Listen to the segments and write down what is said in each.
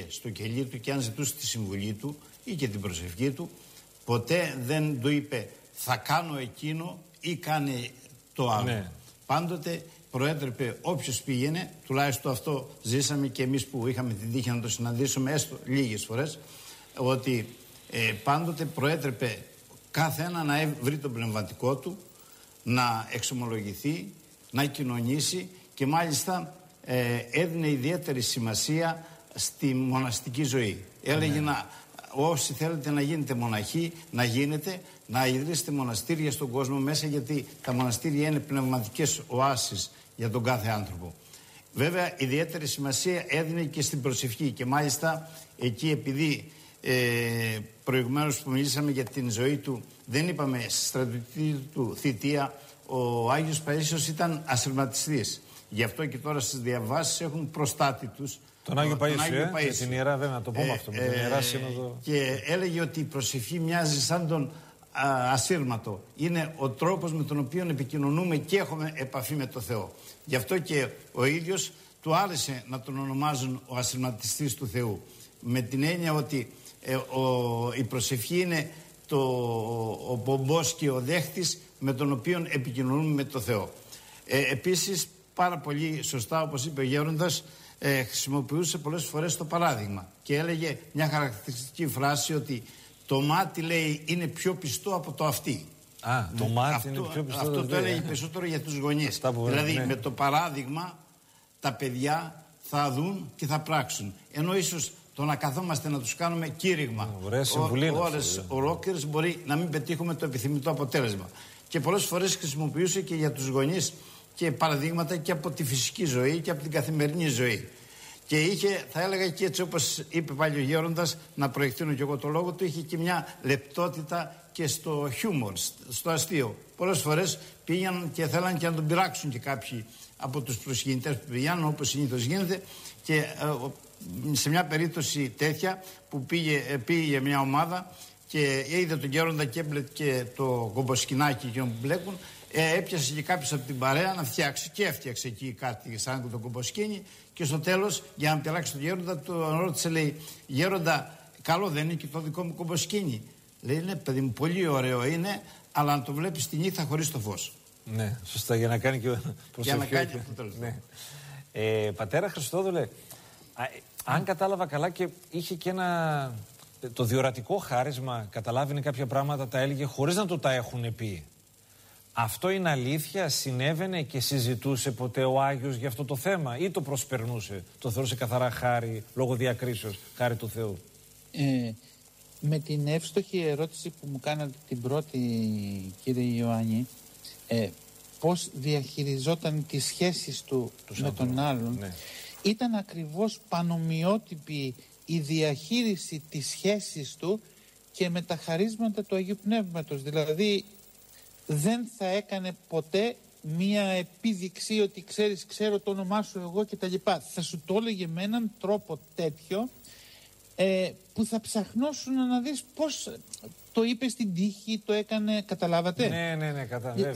πήγε στο κελί του και αν ζητούσε τη συμβουλή του ή και την προσευχή του, ποτέ δεν του είπε θα κάνω εκείνο ή κάνε το άλλο. Ναι. Πάντοτε προέτρεπε όποιος πήγαινε, τουλάχιστον αυτό ζήσαμε και εμείς που είχαμε την τύχη να το συναντήσουμε έστω λίγες φορές, ότι πάντοτε προέτρεπε κάθε ένα να βρει τον πνευματικό του, να εξομολογηθεί, να κοινωνήσει και μάλιστα έδινε ιδιαίτερη σημασία στη μοναστική ζωή. Έλεγε όσοι θέλετε να γίνετε μοναχοί, να γίνετε, να ιδρύσετε μοναστήρια στον κόσμο μέσα, γιατί τα μοναστήρια είναι πνευματικές οάσεις για τον κάθε άνθρωπο. Βέβαια ιδιαίτερη σημασία έδινε και στην προσευχή και μάλιστα εκεί, επειδή προηγουμένως που μιλήσαμε για την ζωή του, δεν είπαμε στη στρατιωτική του θητεία ο Άγιος Παΐσιος ήταν ασυρματιστής. Γι' αυτό και τώρα στις διαβάσεις έχουν προστάτη τους τον Άγιο Παΐσιο, με την Ιερά, βέβαια, να το πούμε αυτό, με την Ιερά Σύνοδο. Και έλεγε ότι η προσευχή μοιάζει σαν τον ασύρματο. Είναι ο τρόπος με τον οποίο επικοινωνούμε και έχουμε επαφή με το Θεό. Γι' αυτό και ο ίδιος του άρεσε να τον ονομάζουν ο ασυρματιστής του Θεού. Με την έννοια ότι η προσευχή είναι ο πομπός και ο δέχτης με τον οποίο επικοινωνούμε με το Θεό. Επίσης, πάρα πολύ σωστά, όπως είπε ο Γέροντας, χρησιμοποιούσε πολλές φορές το παράδειγμα και έλεγε μια χαρακτηριστική φράση ότι το μάτι, λέει, είναι πιο πιστό από το αυτί. Το μάτι είναι πιο πιστό. Αυτό το έλεγε περισσότερο για τους γονείς. Δηλαδή με το παράδειγμα τα παιδιά θα δουν και θα πράξουν. Ενώ ίσως το να καθόμαστε να τους κάνουμε κήρυγμα ώρες ολόκληρες μπορεί να μην πετύχουμε το επιθυμητό αποτέλεσμα. Και πολλές φορές χρησιμοποιούσε και για τους γονείς και παραδείγματα και από τη φυσική ζωή και από την καθημερινή ζωή. Και είχε, θα έλεγα και έτσι όπως είπε πάλι ο Γέροντας, να προεκτείνω και εγώ το λόγο του, είχε και μια λεπτότητα και στο χιούμορ, στο αστείο. Πολλές φορές πήγαιναν και θέλαν και να τον πειράξουν και κάποιοι από τους προσκυνητές που πηγαίνουν, όπως συνήθως γίνεται, και σε μια περίπτωση τέτοια που πήγε μια ομάδα και είδε τον Γέροντα και το κομποσκινάκι και που μπλέκουν, έπιασε και κάποιος από την παρέα να φτιάξει και έφτιαξε εκεί κάτι σαν το κομποσκίνι και στο τέλος, για να πειράξει τον Γέροντα, τον ρώτησε, λέει, Γέροντα, καλό δεν είναι και το δικό μου κομποσκίνι? Λέει, ναι παιδί μου, πολύ ωραίο είναι, αλλά να το βλέπεις τη νύχτα χωρίς το φως. Ναι, σωστά, για να κάνει και προσευχή. Για να κάνει και το τέλος. Ναι. Πατέρα Χριστόδουλε, αν κατάλαβα καλά, και είχε και το διορατικό χάρισμα, καταλάβαινε κάποια πράγματα, τα έλεγε χωρίς να του τα έχουν πει. Αυτό είναι αλήθεια? Συνέβαινε και συζητούσε ποτέ ο Άγιος για αυτό το θέμα ή το προσπερνούσε, το θεωρούσε καθαρά χάρη, λόγω διακρίσεως, χάρη του Θεού? Με την εύστοχη ερώτηση που μου κάνατε την πρώτη, κύριε Ιωάννη, πώς διαχειριζόταν τις σχέσεις του με τον άλλον, ναι. Ήταν ακριβώς πανομοιότυπη η διαχείριση της σχέσης του και με τα χαρίσματα του Αγίου Πνεύματος. Δηλαδή δεν θα έκανε ποτέ μία επίδειξη ότι ξέρω το όνομά σου εγώ και τα λοιπά. Θα σου το έλεγε με έναν τρόπο τέτοιο που θα ψαχνώσουν να δεις πώς το είπε στην τύχη, το έκανε, καταλάβατε? Ναι, καταλάβατε.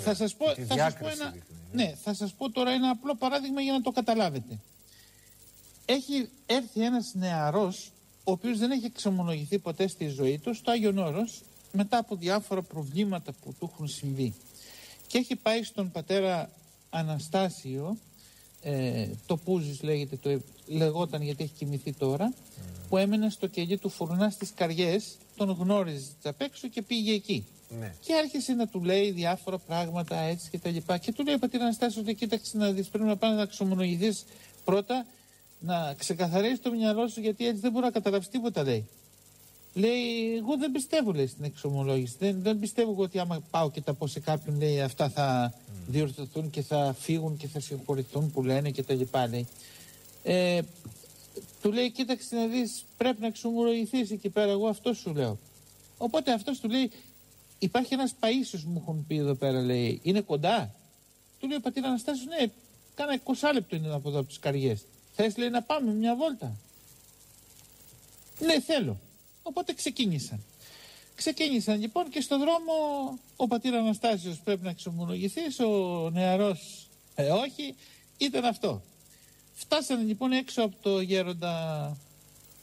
Θα σας πω τώρα ένα απλό παράδειγμα για να το καταλάβετε. Έχει έρθει ένας νεαρός, ο οποίος δεν έχει εξομολογηθεί ποτέ στη ζωή του, στο Άγιον Όρος, μετά από διάφορα προβλήματα που του έχουν συμβεί. Και έχει πάει στον πατέρα Αναστάσιο, το Πούζης λεγόταν γιατί έχει κοιμηθεί τώρα, που έμενε στο κελί του Φουρνά στις Καριές, τον γνώριζε απ' έξω και πήγε εκεί. Ναι. Και άρχισε να του λέει διάφορα πράγματα έτσι και τα λοιπά. Και του λέει ο πατέρα Αναστάσιο ότι κοίταξε να δεις, πρέπει να πάνε να εξομολογηθείς πρώτα, να ξεκαθαρίσεις το μυαλό σου, γιατί έτσι δεν μπορεί να καταλάβεις τίποτα, λέει. Λέει, εγώ δεν πιστεύω, λέει, στην εξομολόγηση. Δεν πιστεύω εγώ ότι άμα πάω και τα πω σε κάποιον, λέει, αυτά θα διορθωθούν και θα φύγουν και θα συγχωρηθούν που λένε και τα λοιπά, λέει. Του λέει, κοίταξε να δεις, πρέπει να εξομολογηθείς εκεί πέρα, εγώ αυτό σου λέω. Οπότε αυτός του λέει, υπάρχει ένας Παΐσιος μου έχουν πει εδώ πέρα, λέει, είναι κοντά? Του λέει ο πατήρ Αναστάσιος, ναι, κάνα 20 λεπτό είναι από εδώ από τις Καριές. Θες, λέει, να πάμε μια βόλτα? Ναι, θέλω. Οπότε ξεκίνησαν λοιπόν και στον δρόμο ο πατήρ Αναστάσιος πρέπει να εξομολογηθείς, ο νεαρός όχι, ήταν αυτό. Φτάσανε λοιπόν έξω από το Γέροντα